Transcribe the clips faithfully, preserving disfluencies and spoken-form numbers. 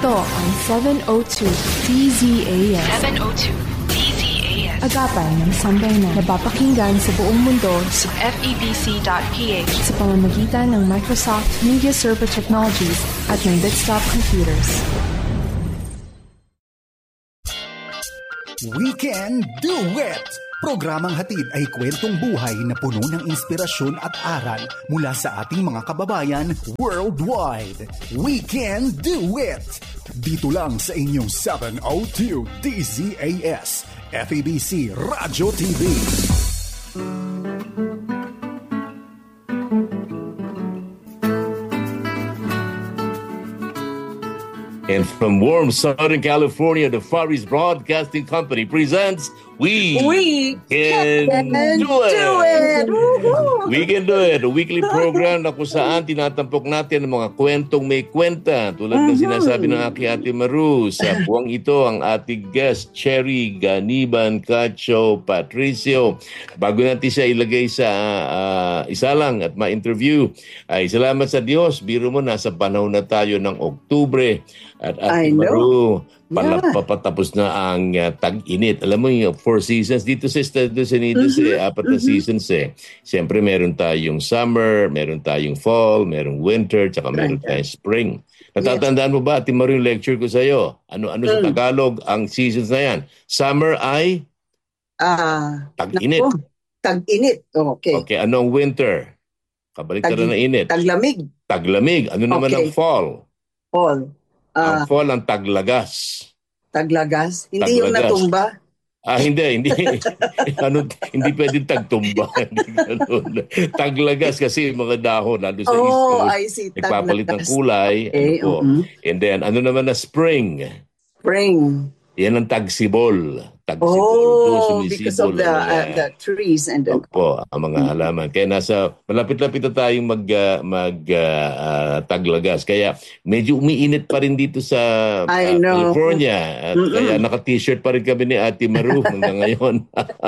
Ito ang seven oh two D Z A S. seven oh two D Z A S. Agapan ng sambayanan. Napapakinggan sa buong mundo sa F E B C dot P H sa pamamagitan ng Microsoft Media Server Technologies at ng Desktop Computers. We can do it! Programang hatid ay kwentong buhay na puno ng inspirasyon at aral mula sa ating mga kababayan worldwide. We can do it! Dito lang sa inyong seven oh two D Z A S, F E B C Radio T V. And from warm Southern California, the Far East Broadcasting Company presents We, we Can, can Do It! Do it. We Can Do It, a weekly program na kung saan tinatampok natin ang mga kwentong may kwenta. Tulad ng sinasabi ng aking Ate Maru, sa buwang ito ang ating guest, Cherry Ganiban Cacho Patricio. Bago natin siya ilagay sa uh, isa lang at ma-interview, ay salamat sa Diyos. Biro mo, nasa panahon na tayo ng Oktubre. At Ate Maru, pala, yeah. papatapos na ang uh, tag-init. Alam mo yung four seasons dito sa Estados Unidos, mm-hmm. eh, apat na mm-hmm. seasons eh. Siyempre meron tayong summer, meron tayong fall, meron winter, tsaka meron tayong spring. Natatandaan yes. mo ba, Ate Maru, yung lecture ko sa'yo? Ano-ano mm. sa Tagalog ang seasons na yan? Summer ay? Uh, tag-init. Naku, tag-init, okay. Okay, ano ang winter? Kabalik Tag- na init. Taglamig. Taglamig. Ano naman okay. ang fall? Fall. Uh, ang fall ang taglagas. Taglagas? Hindi taglagas. Yung natumba? Ah, hindi. Hindi ano, hindi pwedeng tagtumba. Taglagas kasi mga dahon. Lalo sa oh, East I see. Nagpapalit ng kulay. Okay, ano uh-huh. And then, ano naman na spring? Spring. Yan ang tagsibol. Tagsibol. Oh, because of the, mga, uh, the trees and the... Opo, ang mga halaman. Kaya nasa, malapit-lapit na tayong mag, uh, mag uh, uh, taglagas. Kaya medyo umiinit pa rin dito sa uh, California. At kaya naka-t-shirt pa rin kami ni Ate Maru hanggang ngayon.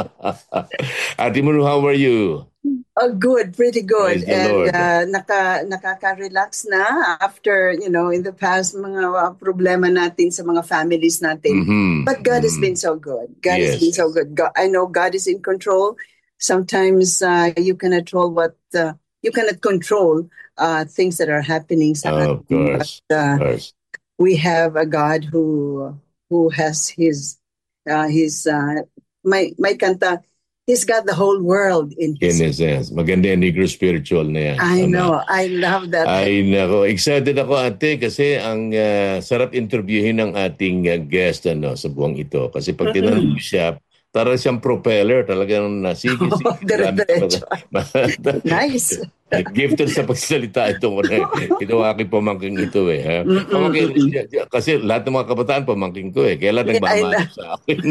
Ate Maru, how are you? Oh, good, pretty good. And uh, naka, nakaka-relax na after, you know, in the past, mga uh, problema natin sa mga families natin. Mm-hmm. But God mm-hmm. has been so good. God yes. has been so good. God, I know God is in control. Sometimes uh, you cannot control what, uh, you cannot control uh, things that are happening sa oh, of course, but, uh, of course. We have a God who who has his, uh, his uh, may, may kanta, He's got the whole world in his, in his hands. Maganda yung negro spiritual na yan. I Tama. know. I love that. Ay, nako. Excited ako, ate, kasi ang uh, sarap interviewin ng ating uh, guest ano, sa buwang ito. Kasi pag tinanong mo siya, tara siyang propeller. Talagang nasigil. Oh, nice. Gifted sa pagsalita ito. Ito aking pamangking ito eh. Ha? Pamangkin, kasi lahat ng mga kabataan pamangking ko eh. Kailan nagmamahal sa akin.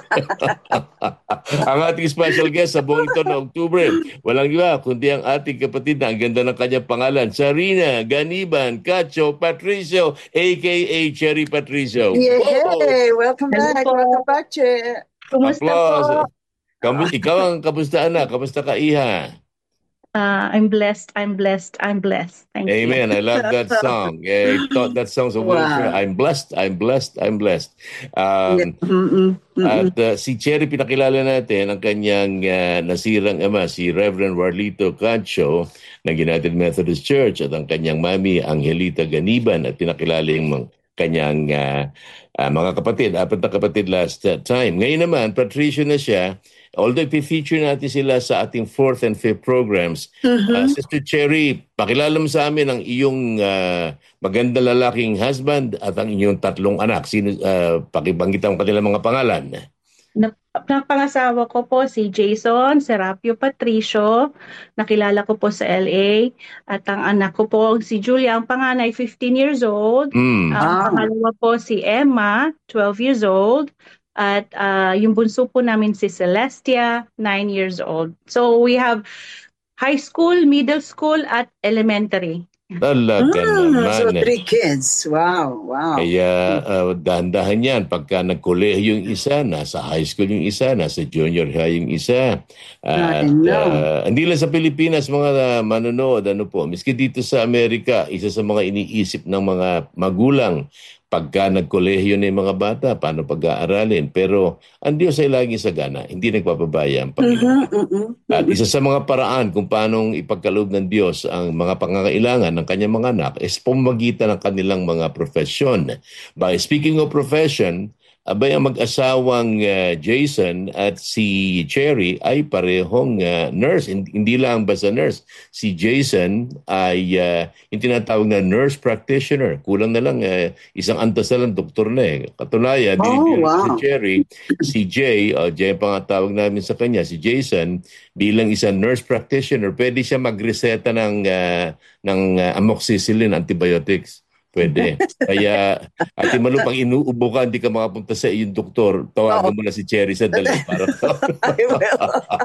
Ang ating special guest sa buong ito na Oktubre, walang iba kundi ang ating kapatid na ang ganda ng kanyang pangalan, Sarina Ganiban Cacho Patricio, a k a. Cherry Patricio. Yeah, hey, welcome back. Welcome back, Che. Kumusta po? Kamu- ikaw ang kamusta na? Kamusta ka, Iha? Uh, I'm blessed, I'm blessed, I'm blessed. Thank Amen. you. I love that song. I thought that song's a wonderful. Wow. I'm blessed, I'm blessed, I'm blessed. Um, yeah. mm-mm, mm-mm. At uh, si Cherry, pinakilala natin ang kanyang uh, nasirang ama, si Reverend Warlito Cacho ng United Methodist Church at ang kanyang mami, Angelita Ganiban, at pinakilala yung kanyang uh, uh, mga kapatid, apat na kapatid last uh, time. Ngayon naman, Patricio na siya. Although i-feature natin sila sa ating fourth and fifth programs, mm-hmm. uh, Sister Cherry, pakilala mo sa amin ang iyong uh, maganda lalaking husband at ang inyong tatlong anak. Sino, uh, pakibanggit ang kanilang mga pangalan. Napangasawa ko po si Jason Serapio Patricio, nakilala ko po sa L A, at ang anak ko po si Julia, ang panganay fifteen years old, mm. ang ah. pangalawa po si Emma, twelve years old, at uh, yung bunso po namin si Celestia, nine years old. So we have high school, middle school, at elementary. Talaga ah, naman. So three kids. Wow, wow. Kaya uh, dahan-dahan yan. Pagka nagkolehiyo yung isa, nasa high school yung isa, nasa junior high yung isa. At uh, hindi lang sa Pilipinas, mga uh, manonood, ano po, miski dito sa Amerika, isa sa mga iniisip ng mga magulang, pagka nagkolehiyo na yung mga bata, paano pag-aaralin. Pero ang Diyos ay laging sagana, hindi nagpapabaya ang Panginoon. Mhm, mhm, At mhm. isa sa mga paraan kung paano ipagkaloob ng Diyos ang mga pangangailangan ng kanyang mga anak is pamamagitan ng kanilang mga profesyon. By speaking of profession, abay ang mag-asawang uh, Jason at si Cherry ay parehong uh, nurse. Hindi lang basta nurse. Si Jason ay uh, yung tinatawag na nurse practitioner. Kulang na lang uh, isang antas na lang, doktor na eh. Katulayan, Oh, wow. si Cherry, si Jay, o uh, Jay ang pangatawag namin sa kanya, si Jason, bilang isang nurse practitioner, pwede siya magreseta ng, uh, ng uh, amoxicillin, antibiotics. Pwede. Kaya, Ate Malu, pag inuubo ka, hindi ka makapunta sa iyong doktor, tawagan mo na si Cherry sa dali. Para... I will.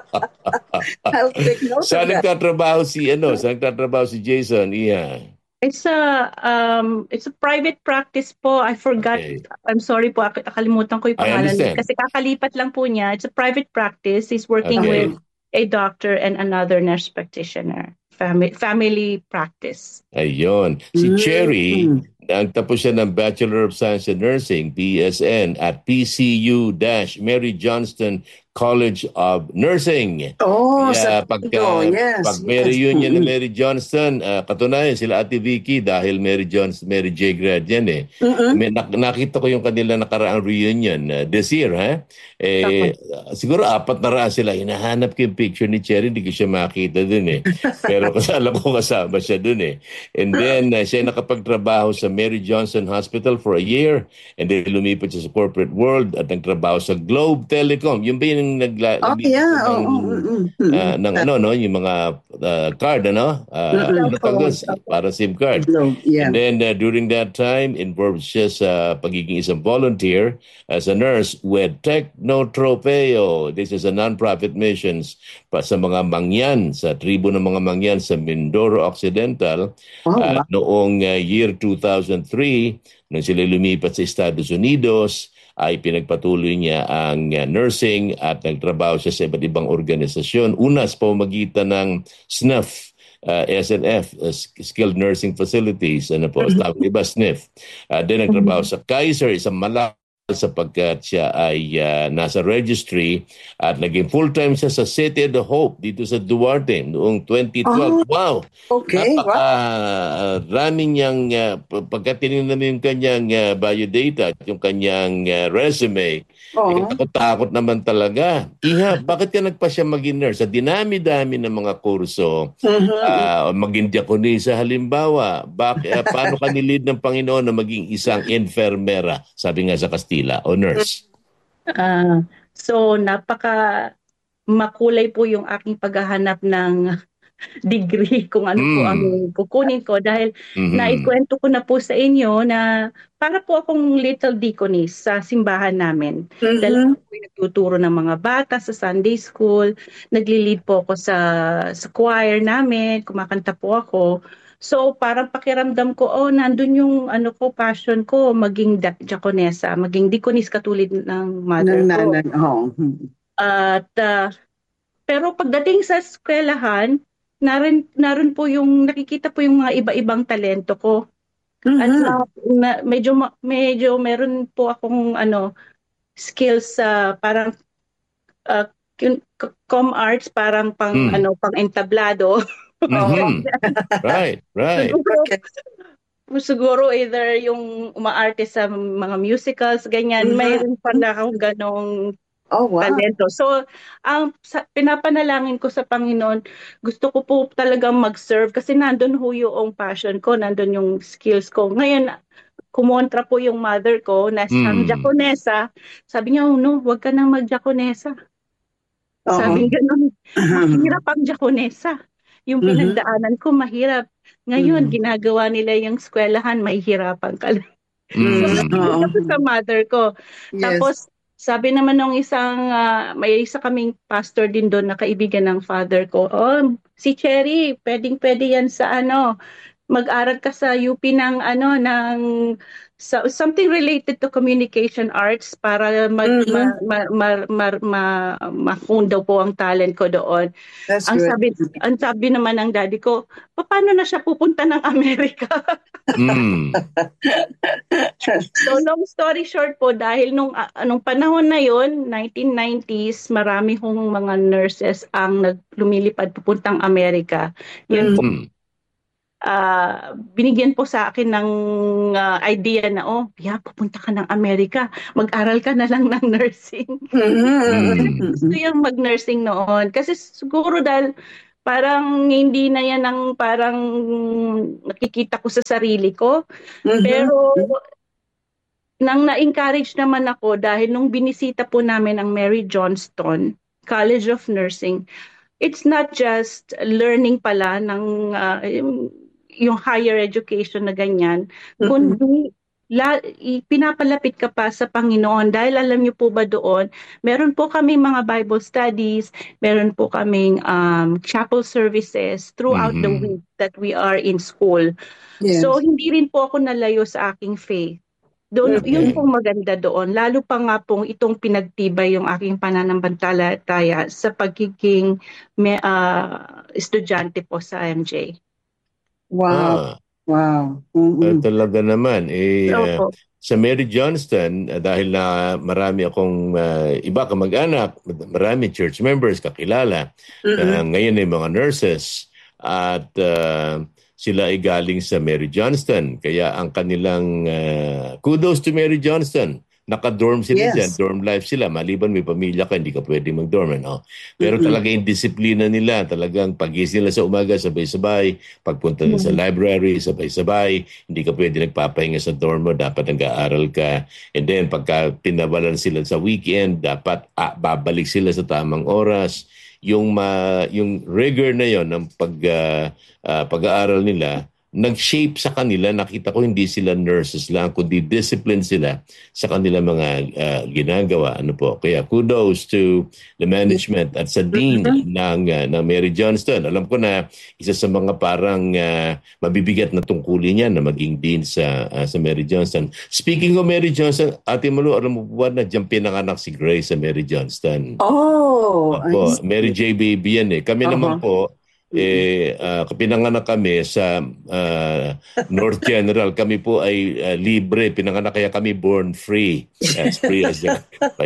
I'll take note Saan of that. nagtatrabaho si, ano, saan nagtatrabaho si Jason? Iya. It's a um it's a private practice po. I forgot. Okay. I'm sorry po. ak- Akalimutan ko yung I pangalan. understand. Kasi kakalipat lang po niya. It's a private practice. He's working Okay. with a doctor and another nurse practitioner. Family family practice. Ayun. Si Mm. Cherry, nagtapos siya ng Bachelor of Science in Nursing, B S N, at P C U-Mary Johnston College of Nursing. Oh, Kaya sa pagka, Tondo, yes. pag yes. may reunion Mhm. ni Mary Johnston, uh, katunayan sila Ate Vicky dahil Mary Johnston, Mary J. grad yan eh. Mhm. May, nak- nakita ko yung kanila nakaraang reunion uh, this year, ha? Eh, siguro apat na raan sila. Hinahanap ko yung picture ni Cherry, hindi ko siya makita dun eh. Pero kasi alam ko kasama siya dun eh. And then, uh, siya nakapagtrabaho sa Mary Johnston Hospital for a year. And then, lumipat siya sa corporate world at nagtrabaho sa Globe Telecom. Yung ba yung nagla- Oh, lumipat yeah. ng, Oh, oh, mm, mm. ah, ng ano, no? Yung mga uh, card, ano? Uh, Mm, ano tawag doon? Para SIM card. Globe, yeah. And then uh, during that time, involved siya sa pagiging isang volunteer as a nurse with Technotropeo. This is a non-profit missions pa sa mga mangyan, sa tribo ng mga mangyan sa Mindoro Occidental. Oh, Uh, wow. noong uh, year two thousand three, nung sila lumipat sa Estados Unidos, ay pinagpatuloy niya ang uh, nursing at nagtrabaho siya sa iba't ibang organisasyon. Una sa pamamagitan ng S N F, uh, S N F, uh, Skilled Nursing Facilities, ano po, tawag iba, S N F. Uh, then nagtrabaho sa Kaiser, isang malaki sapagkat siya ay uh, nasa registry at naging full-time siya sa City of the Hope dito sa Duarte noong twenty twelve. Oh, wow! Okay, Napaka wow. uh, raming niyang, uh, pagka tinignan mo yung kanyang uh, biodata at yung kanyang uh, resume, Oh. eh, takot-takot naman talaga. Iha, bakit ka nagpa siya maging nurse? Sa dinami-dami ng mga kurso, Mhm. uh, maging diakonisa halimbawa, bak, uh, paano ka nilid ng Panginoon na maging isang enfermera, sabi nga sa Kastila, o nurse? Ah, so napaka makulay po yung aking paghahanap ng degree kung ano po Mm. ang kukunin ko dahil Mhm. naikwento ko na po sa inyo na para po akong little deaconess sa simbahan namin. Dahil Mhm. ako po yung nagtuturo ng mga bata sa Sunday school, nagli-lead po ako sa sa choir namin, kumakanta po ako. So parang pakiramdam ko, oh, nandun yung ano ko, passion ko, maging da- diakonesa, maging deaconess katulad ng mother Ng ko. nanan. Oh. Mhm. At ah, pero pagdating sa eskwelahan, narin narin po yung nakikita po yung mga iba-ibang talento ko. At Mhm. na, na, medyo ma- medyo meron po akong ano skills sa parang uh, com arts parang pang Mm. ano pang entablado. Mhm. Right, right. Siguro, Okay. siguro either yung umaarte sa mga musicals ganyan, Mhm. mayroon pa na akong ganong Oh, wow. talento. So, ang sa, pinapanalangin ko sa Panginoon, gusto ko po talagang mag-serve kasi nandun ho yung passion ko, nandun yung skills ko. Ngayon, kumontra po yung mother ko na siyang Mm. diakonesa. Sabi niya, oh, no, huwag ka nang mag-diakonesa. Oo. Sabi ganun, mahirap ang diakonesa. Yung Mhm. pinagdaanan ko, mahirap. Ngayon, Mhm. ginagawa nila yung eskwelahan, mahihirapan ka lang. So, Mm. nagpunta ko sa mother ko. Yes. Tapos, sabi naman ng isang, ah, may isa kaming pastor din doon na kaibigan ng father ko, oh, si Cherry, pwedeng-pwede yan sa ano, mag-aral ka sa U P ng ano, ng so, something related to communication arts para mag, Mhm. ma, ma, ma, ma, ma, ma-hone daw po ang talent ko doon. That's Ang good. sabi, ang sabi naman ng daddy ko, paano na siya pupunta ng Amerika? Mm. So long story short po, dahil nung uh, nung panahon na yon, nineteen nineties, marami hong mga nurses ang naglumilipad pupuntang Amerika. Yun po, uh, binigyan po sa akin ng uh, idea na, oh, yeah, pupunta ka ng Amerika, mag-aral ka na lang ng nursing. Mm-hmm. Gusto yung mag-nursing noon. Kasi siguro dahil parang hindi na yan ang parang nakikita ko sa sarili ko. Mm-hmm. Pero nang na-encourage naman ako dahil nung binisita po namin ang Mary Johnston College of Nursing, it's not just learning pala ng uh, yung higher education na ganyan, mm-hmm. kundi la, pinapalapit ka pa sa Panginoon dahil alam niyo po ba doon, meron po kaming mga Bible studies, meron po kaming um, chapel services throughout mm-hmm. the week that we are in school. Yes. So hindi rin po ako nalayo sa aking faith. Doon, okay. Yun pong maganda doon. Lalo pa nga pong itong pinagtibay yung aking pananampalataya sa pagiging may, uh, estudyante po sa M J. Wow. Ah, wow. Mm-hmm. Uh, talaga naman. Eh, uh, sa Mary Johnston, uh, dahil na marami akong uh, iba kamag-anak, marami church members, kakilala, mm-hmm. uh, ngayon ay mga nurses, at uh, sila ay galing sa Mary Johnston. Kaya ang kanilang uh, kudos to Mary Johnston. Naka-dorm sila yes. dyan. Dorm life sila. Maliban may pamilya ka, hindi ka pwede mag-dorm. No? Pero mm-hmm. talaga yung disiplina nila. Talagang pag-gising nila sa umaga, sabay-sabay. Pagpunta mm-hmm. sa library, sabay-sabay. Hindi ka pwede nagpapahinga sa dorm mo. Dapat nag-aaral ka. And then pagka pinabalan sila sa weekend, dapat ah, babalik sila sa tamang oras. Yung ma, yung rigor na yon ng pag uh, uh, pag-aaral nila nag-shape sa kanila. Nakita ko hindi sila nurses lang kundi discipline sila sa kanila mga uh, ginagawa. Ano po? Kaya kudos to the management at sa dean ng uh, ng Mary Johnston. Alam ko na isa sa mga parang uh, mabibigat na tungkulin niya na maging dean sa uh, sa Mary Johnston. Speaking of Mary Johnston, Ate Malu, alam mo ba na diyan pinanganak si Grace sa Mary Johnston? Oh, Opo, Mary J. Baby yan eh. Kami uh-huh. naman po eh uh, pinanganak kami sa uh, North General. Kami po ay uh, libre, pinanganak kaya kami born free, as free as that.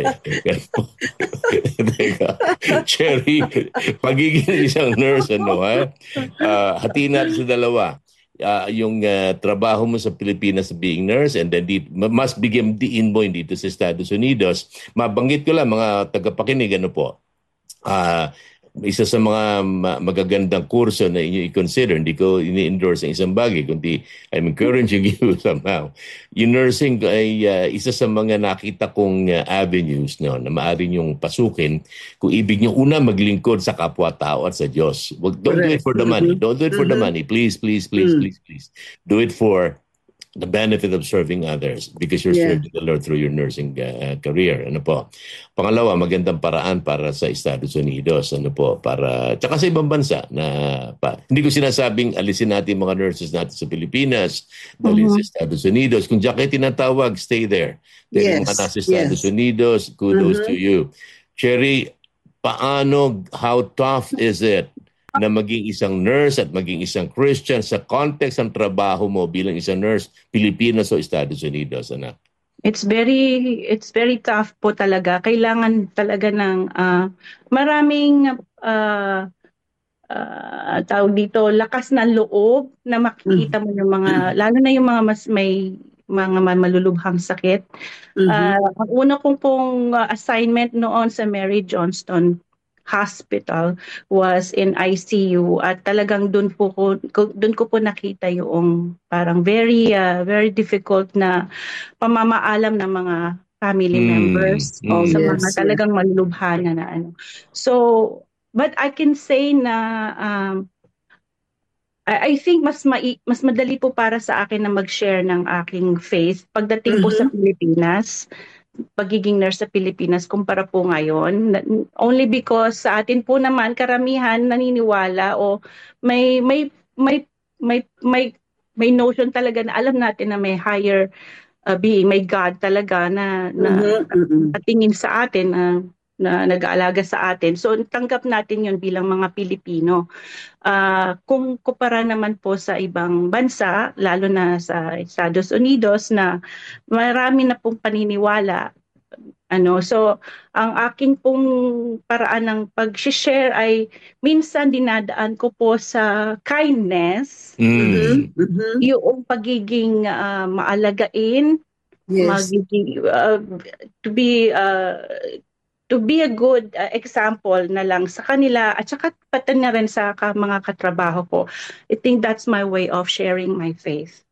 Cherry, pagiging isang nurse, ano ha, uh, hati natin sa dalawa. Uh, yung uh, trabaho mo sa Pilipinas being nurse, and then di, mas bigyan diin mo dito sa Estados Unidos. Mabanggit ko lang mga tagapakinig, ano po, ah uh, isa sa mga magagandang kurso na inyo i-consider, hindi ko ini-endorse ang isang bagay, kundi I'm encouraging you somehow. Yung nursing ay uh, isa sa mga nakita kong uh, avenues no, na maaari niyong pasukin kung ibig niyo una maglingkod sa kapwa-tao at sa Diyos. Don't do it for the money. Don't do it for the money. Please, please, please, please, please. Do it for the benefit of serving others because you're yeah. serving the Lord through your nursing uh, career. Ano po? Pangalawa, magandang paraan para sa Estados Unidos. Ano po? Para, tsaka sa ibang bansa na, pa, hindi ko sinasabing alisin natin mga nurses natin sa Pilipinas, dalhin uh-huh. sa Estados Unidos. Kung diyan kayo tinatawag, stay there. Dahil yes. mga nasa Estados yes. Unidos, kudos uh-huh. to you. Cherry, paano, how tough is it na maging isang nurse at maging isang Christian sa context ng trabaho mo bilang isang nurse, Pilipinas o Estados Unidos, anak? It's very it's very tough po talaga. Kailangan talaga ng uh, maraming uh, uh, tawag dito, lakas ng loob na makikita mo yung mga, lalo na yung mga mas may mga malulubhang sakit. Mm-hmm. Uh, ang una kong pong uh, assignment noon sa Mary Johnston Hospital was in I C U at talagang doon po ko doon ko po nakita yung parang very uh, very difficult na pamamaalam ng mga family mm, members mm, sa yes, mga talagang malulubhan na ano. So but I can say na um, I, I think mas ma- mas madali po para sa akin na mag-share ng aking faith pagdating mm-hmm. po sa Pilipinas. Pagiging nurse sa Pilipinas kumpara po ngayon, only because sa atin po naman karamihan naniniwala o may may may may may may notion talaga na alam natin na may higher uh, being, may God talaga na na mm-hmm. tingin sa atin na uh, na nag-aalaga sa atin. So tanggap natin yun bilang mga Pilipino. Uh, kung kumpara naman po sa ibang bansa, lalo na sa Estados Unidos na marami na pong paniniwala. Ano, so ang aking pong paraan ng pag-share ay minsan dinadaan ko po sa kindness, Mm. Mhm. yung pagiging uh, maalagain, Yes. magiging uh, to be uh, to be a good uh, example na lang sa kanila at saka pati na rin sa ka, mga katrabaho ko. I think that's my way of sharing my faith.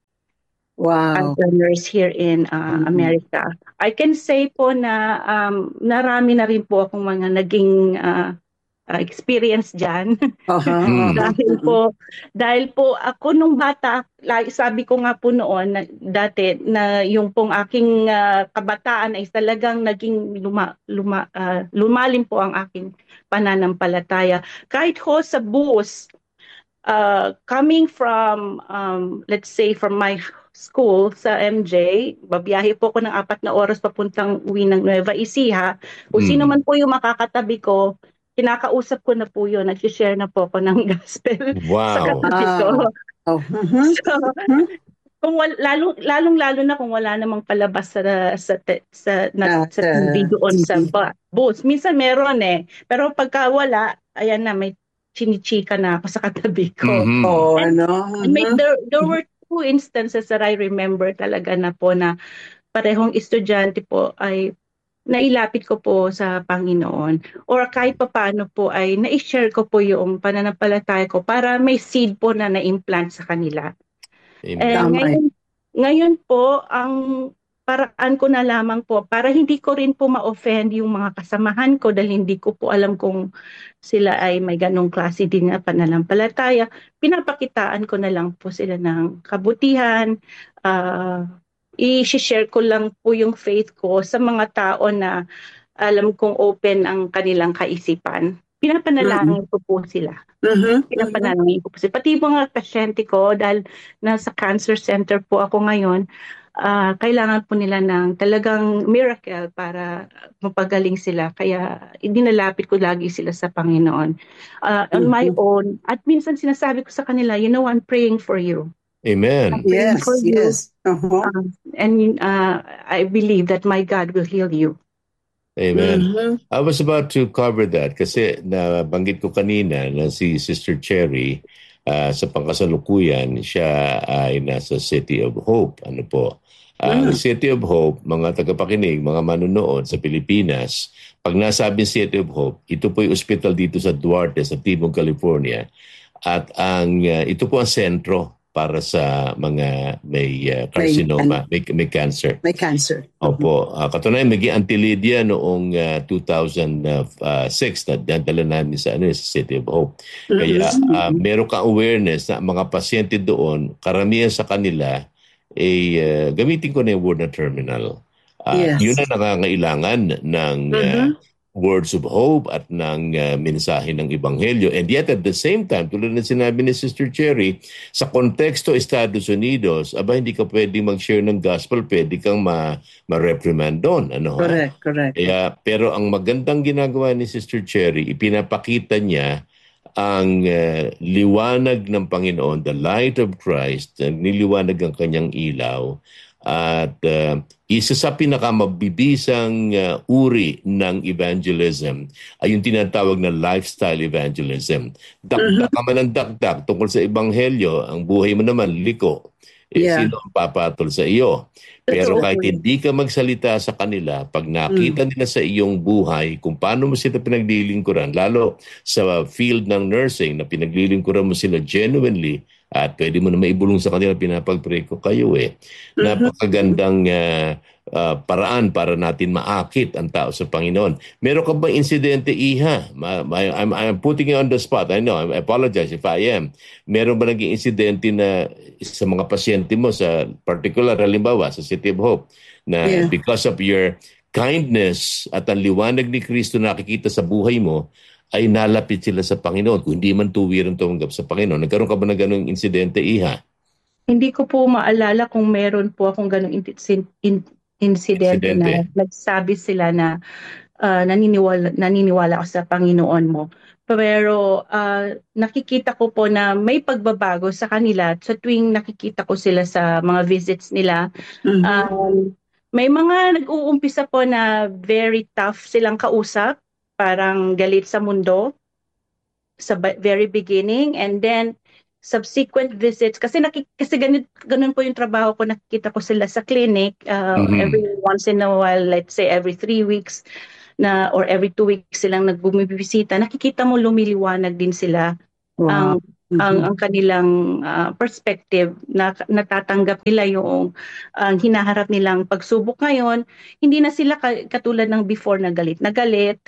Wow. As a nurse here in uh, Mhm. America. I can say po na um, narami na rin po akong mga naging uh, uh, experience dyan. Uh-huh. Mm. dahil po dahil po ako nung bata, like, sabi ko nga po noon na, dati na yung pong aking uh, kabataan ay talagang naging luma, luma, uh, lumalim po ang aking pananampalataya. Kahit ho sa bus, uh, coming from um, let's say from my school sa M J, babiyahe po ako ng apat na oras papuntang uwi ng Nueva Ecija. Kung Mm. sino man po yung makakatabi ko, kinakausap ko na po yun, nag-share na po ako ng gospel sa Wow. katabi ko. Oh. Mhm. So, kung wal, lalo lalong lalo na kung wala namang palabas sa sa te, sa, na, Ah, sa sa T V doon T V. sa ba- bus. Minsan meron eh. Pero pagka wala, ayan na, may chinichika na ako sa katabi ko. Mhm. Oh, And- ano? And may, Mhm. there, there were two instances that I remember talaga na po na parehong estudyante po ay nailapit ko po sa Panginoon or kahit papaano po ay na-share ko po yung pananampalataya ko para may seed po na na-implant sa kanila. Amen. And Tama. ngayon, ngayon po, ang paraan ko na lamang po para hindi ko rin po ma-offend yung mga kasamahan ko dahil hindi ko po alam kung sila ay may ganong klase din na pananampalataya. Pinapakitaan ko na lang po sila ng kabutihan, uh, i-share ko lang po yung faith ko sa mga tao na alam kong open ang kanilang kaisipan. Pinapanalangin ko po sila. Mhm. Pinapanalangin ko po sila. Pati yung mga pasyente ko, dahil nasa cancer center po ako ngayon, uh, kailangan po nila ng talagang miracle para mapagaling sila. Kaya dinalapit ko lagi sila sa Panginoon. Uh, on my Mhm. own. At minsan sinasabi ko sa kanila, you know, I'm praying for you. Amen. Yes, For you. yes. Uh-huh. Um, and uh, I believe that my God will heal you. Amen. Mhm. I was about to cover that kasi nabanggit ko kanina na si Sister Cherry uh, sa pangkasalukuyan, siya ay nasa City of Hope. Ano po? Ang Mm. City of Hope, mga tagapakinig, mga manonood sa Pilipinas, pag nasabing City of Hope, ito po yung hospital dito sa Duarte, sa Timog, California. At ang uh, ito po ang sentro para sa mga may uh, carcinoma, may, may cancer. May cancer. Opo. Uh, katunayan, may Antilydia noong uh, two thousand six na dala namin sa, ano, sa City of Hope. Kaya uh, meron ka awareness na mga pasyente doon, karamihan sa kanila, ay uh, gamitin ko na yung word na terminal. Uh, Yes. Yun ang nangangailangan ng uh, words of hope at ng uh, mensahe ng Ebanghelyo. And yet at the same time, tulad na sinabi ni Sister Cherry, sa konteksto Estados Unidos, aba hindi ka pwedeng mag-share ng gospel, pwede kang ma- ma-reprimand doon. Ano, ha? Correct, correct. Kaya, pero ang magandang ginagawa ni Sister Cherry, ipinapakita niya ang uh, liwanag ng Panginoon, the light of Christ, uh, niliwanag ang kanyang ilaw. At uh, isa sa pinakamabibisang uh, uri ng evangelism ay yung tinatawag na lifestyle evangelism. Dakdak ka man ang dakdak tungkol sa Ebanghelyo, ang buhay mo naman liko. Eh, Yeah. sino ang papatol sa iyo? Pero Totoo. kahit hindi ka magsalita sa kanila, pag nakita nila sa iyong buhay kung paano mo sila pinaglilingkuran, lalo sa field ng nursing na pinaglilingkuran mo sila genuinely, at pwede mo na maibulong sa kanila, pinapag-pray ko kayo eh. Napakagandang uh, uh, paraan para natin maakit ang tao sa Panginoon. Meron ka bang insidente, Iha? Ma- ma- I'm, I'm putting you on the spot. I know, I apologize if I am. Meron ba naging insidente na sa mga pasyente mo, sa particular, halimbawa, sa City of Hope, na Yeah. because of your kindness at ang liwanag ni Kristo nakikita sa buhay mo, ay nalapit sila sa Panginoon. Kung hindi man tuwirang tumanggap sa Panginoon. Nagkaroon ka ba ng ganung insidente, Iha? Hindi ko po maalala kung meron po akong ganong in- in- incident Insidente. na nagsabi sila na uh, naniniwala, naniniwala ako sa Panginoon mo. Pero uh, nakikita ko po na may pagbabago sa kanila sa tuwing nakikita ko sila sa mga visits nila. Mm-hmm. Um, may mga nag-uumpisa po na very tough silang kausap, parang galit sa mundo sa very beginning, and then subsequent visits, kasi nakik kasi ganun, ganun po yung trabaho ko, nakikita ko sila sa clinic uh, mm-hmm. every once in a while, let's say every three weeks na or every two weeks silang nagbumibisita, nakikita mo lumiliwanag din sila. Wow. Ang mm-hmm. ang ang kanilang uh, perspective na natatanggap nila yung ang uh, hinaharap nilang pagsubok ngayon. Hindi na sila ka, katulad ng before na galit na galit.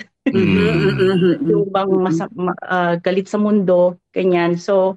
Mm-hmm. Yung bang masa, uh, galit sa mundo, ganyan. So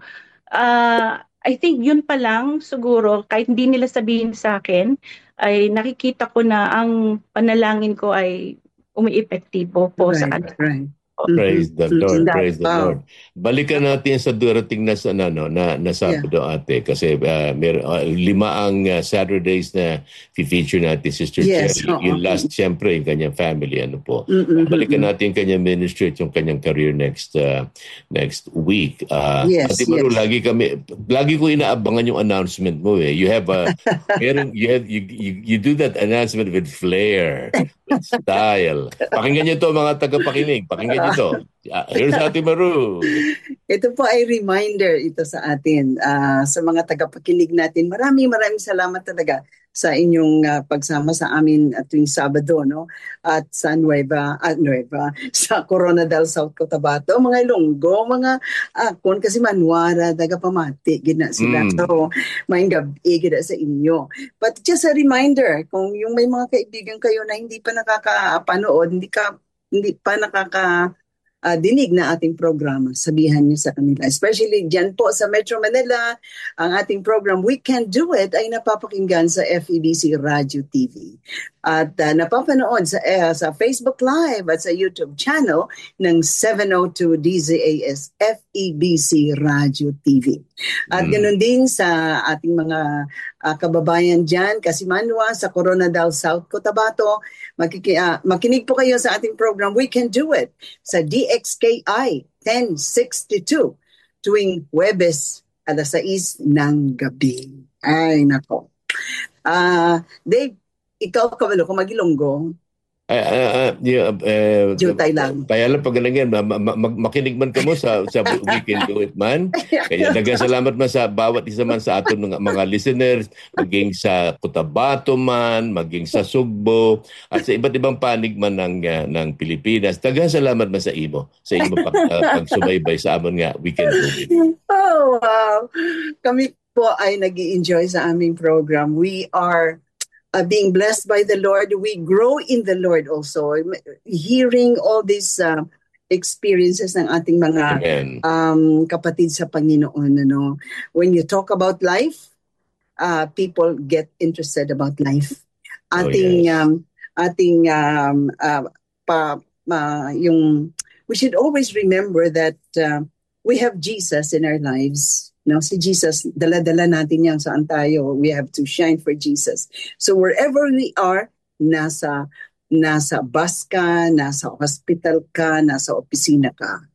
uh, I think yun pa lang siguro, kahit hindi nila sabihin sa akin, ay nakikita ko na ang panalangin ko ay umiepektibo po right, sa kanila. Right. Praise the Lord, mm-hmm. praise the oh. Lord. Balikan natin sa darating na sa ano na na Sabado yeah. ate, kasi uh, mer uh, lima ang uh, Saturdays na fi-feature natin Sister yes, Cherry. Oh, yung oh. last siyempre yung kanyang family ano po. Mm-hmm. Balikan natin yung kanyang ministry at yung kanyang career next uh, next week. Uh, yes, Ate Maru, yes. lagi kami lagi ko inaabangan yung announcement mo eh. You have a you have you, you you do that announcement with flair, with style. Pakinggan niyo to mga tagapakinig. Pakinggan ito. Uh, here's Ate Maru. Ito po ay reminder ito sa atin, uh, sa mga tagapakinig natin. Maraming maraming salamat talaga sa inyong uh, pagsama sa amin at tuwing Sabado, no? At sa Nueva, at Nueva, sa Corona del South Cotabato, mga Ilonggo, mga akon, kasi Manuara, Dagapamati, gina sila. Mm. So, may gabi, gina sa inyo. But just a reminder, kung yung may mga kaibigan kayo na hindi pa nakakapanood, hindi ka hindi pa nakaka uh, dinig na ating programa, sabihan niyo sa kanila. Especially dyan po sa Metro Manila, ang ating program We Can Do It ay napapakinggan sa F E B C Radio T V. At uh, napapanood sa, uh, sa Facebook Live at sa YouTube channel ng seven oh two D Z A S F E B C Radio T V. At mm. ganoon din sa ating mga uh, kababayan dyan, Kasimanwa, sa Corona del South Cotabato, makiki, uh, makinig po kayo sa ating program We Can Do It sa D X K I ten sixty-two tuwing Huwebes alas sais ng gabi. Ay, nako. Uh, Dave, ikaw, kabalo, kung mag-Ilonggo, Uh, uh, uh, yeah, uh, Jutay lang. Kaya lang pag ganyan, ma- ma- ma- makinig man ka mo sa, sa We Can Do It man. Kaya nagasalamat man sa bawat isa man sa aton mga, mga listeners, maging sa Cotabato man, maging sa Sugbo, at sa iba't ibang panig man ng, uh, ng Pilipinas. Nagasalamat man sa imo, sa imo pag, uh, pagsubaybay sa amon nga We Can Do It. Oh, wow. Kami po ay nag-i-enjoy sa aming program. We are Uh, being blessed by the Lord, we grow in the Lord also. Hearing all these uh, experiences ng ating mga um, kapatid sa Panginoon. Ano? When you talk about life, uh, people get interested about life. Ating, oh, yes. um, ating um, uh, pa, uh, yung, we should always remember that uh, we have Jesus in our lives. No, si Jesus, dala-dala natin yan saan tayo. We have to shine for Jesus. So wherever we are, nasa nasa bus ka, nasa hospital ka, nasa opisina ka,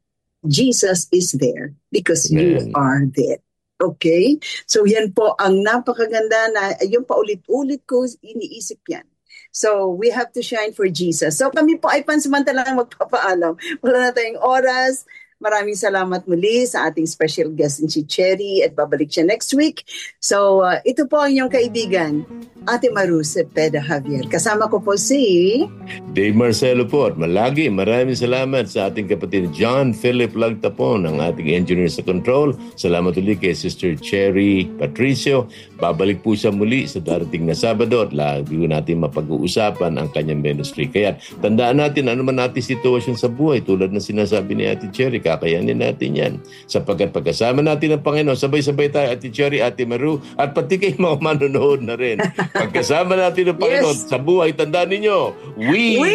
Jesus is there because Amen. You are there. Okay? So yan po ang napakaganda na yung paulit-ulit ko iniisip yan. So we have to shine for Jesus. So kami po ay pansamantalang magpapaalam. Wala na tayong oras. Maraming salamat muli sa ating special guest si Cherry at babalik siya next week. So, uh, ito po ang inyong kaibigan, Ate Maru Cepeda Javier. Kasama ko po si Dave Marcelo po at malagi maraming salamat sa ating kapatid John Philip Lagtapon, ang ating engineer sa control. Salamat ulit kay Sister Cherry Patricio. Babalik po siya muli sa darating na Sabado at lagi natin mapag-uusapan ang kanyang ministry. Kaya tandaan natin ano man natin sitwasyon sa buhay tulad ng sinasabi ni Ate Cherry, kakayanin natin yan. Sapagkat pagkasama natin ang Panginoon, sabay-sabay tayo, Ate Cherry, Ate Maru, at pati kayo mga manonood na rin. Pagkasama natin ang Panginoon yes. sa buhay, tandaan ninyo, we, we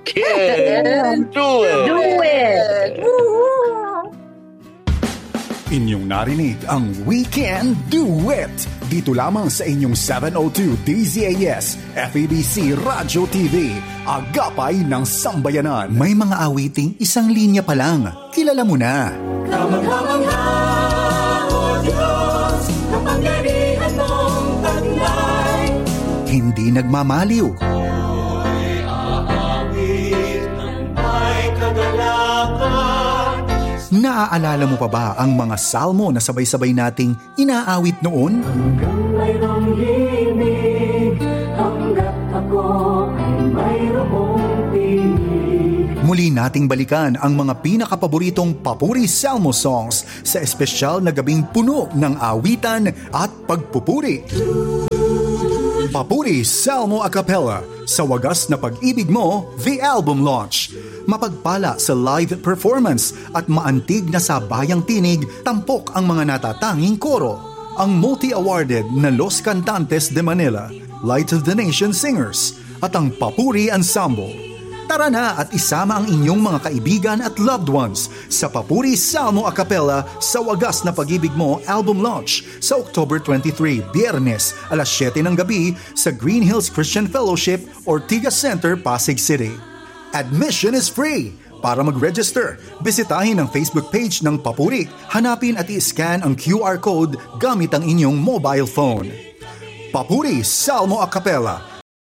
can do it! Do it! Inyong narinig ang We Can Do It dito lamang sa inyong seven oh two D Z A S F E B C Radio T V, agapay ng sambayanan. May mga awiting isang linya pa lang, kilala mo na. Kamangha-mangha, O Diyos, kapangyarihan mong taglay. Hindi nagmamaliw. Ako'y aawit ng may kagalakan. Naaalala mo pa ba ang mga salmo na sabay-sabay nating inaawit noon? Hanggang mayroong himig, hanggat ako ay mayroong tinig. Muli nating balikan ang mga pinakapaboritong papuri salmo songs sa espesyal na gabing puno ng awitan at pagpupuri. Papuri Salmo a Cappella sa wagas na pag-ibig mo, the album launch. Mapagpala sa live performance at maantig na sabayang tinig, tampok ang mga natatanging koro. Ang multi-awarded na Los Cantantes de Manila, Light of the Nation Singers at ang Papuri Ensemble. Tara na at isama ang inyong mga kaibigan at loved ones sa Papuri Salmo a Cappella sa wagas na pag-ibig mo album launch sa October twenty-third, Biyernes, alas siyete ng gabi sa Green Hills Christian Fellowship, Ortigas Center, Pasig City. Admission is free. Para mag-register, bisitahin ang Facebook page ng Papuri. Hanapin at i-scan ang Q R code gamit ang inyong mobile phone. Papuri Salmo a Cappella.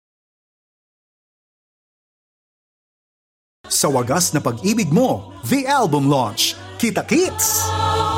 Sa wagas na pag-ibig mo, the album launch. Kita-kits!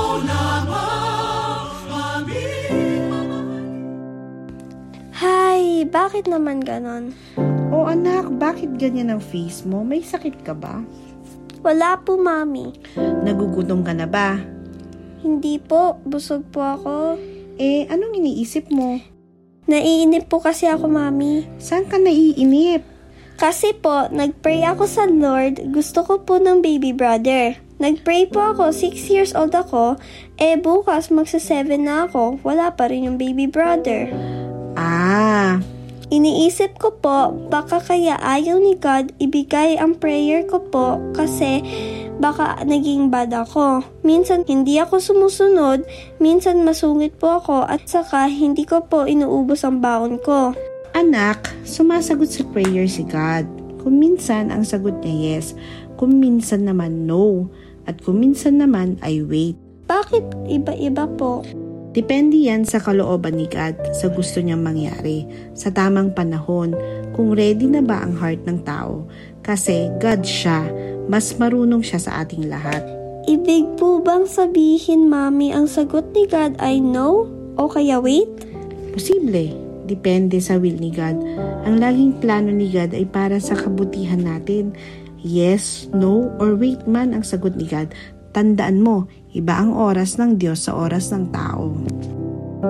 Hi, bakit naman ganon? O anak, bakit ganyan ang face mo? May sakit ka ba? Wala po, Mami. Nagugutom ka na ba? Hindi po, busog po ako. Eh, anong iniisip mo? Naiinip po kasi ako, Mami. Saan ka naiinip? Kasi po, nagpray ako sa Lord, gusto ko po ng baby brother. Nagpray po ako, six years old ako, eh bukas magsa seven na ako, wala pa rin yung baby brother. Ah, iniisip ko po, baka kaya ayaw ni God ibigay ang prayer ko po kasi baka naging bad ako. Minsan hindi ako sumusunod, minsan masungit po ako at saka hindi ko po inuubos ang baon ko. Anak, sumasagot sa prayer si God. Kung minsan ang sagot niya yes, kung minsan naman no, at kung minsan naman ay wait. Bakit iba-iba po? Depende yan sa kalooban ni God, sa gusto niyang mangyari, sa tamang panahon, kung ready na ba ang heart ng tao. Kasi God siya, mas marunong siya sa ating lahat. Ibig po bang sabihin, Mami, ang sagot ni God ay no o kaya wait? Posible. Depende sa will ni God. Ang laging plano ni God ay para sa kabutihan natin. Yes, no, or wait man ang sagot ni God. Tandaan mo, iba ang oras ng Diyos sa oras ng tao.